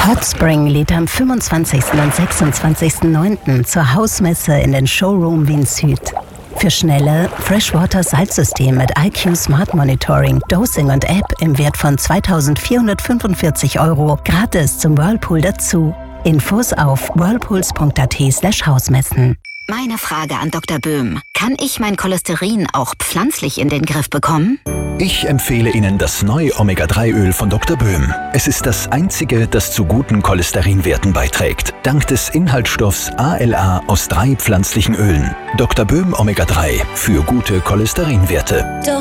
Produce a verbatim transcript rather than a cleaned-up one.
Hotspring lädt am fünfundzwanzigsten und sechsundzwanzigsten neunten zur Hausmesse in den Showroom Wien Süd. Für schnelle Freshwater-Salzsystem mit I Q Smart Monitoring, Dosing und App im Wert von zweitausendvierhundertfünfundvierzig Euro gratis zum Whirlpool dazu. Infos auf whirlpools punkt at slash hausmessen. Meine Frage an Doktor Böhm. Kann ich mein Cholesterin auch pflanzlich in den Griff bekommen? Ich empfehle Ihnen das neue Omega drei Öl von Doktor Böhm. Es ist das einzige, das zu guten Cholesterinwerten beiträgt. Dank des Inhaltsstoffs A L A aus drei pflanzlichen Ölen. Doktor Böhm Omega drei für gute Cholesterinwerte.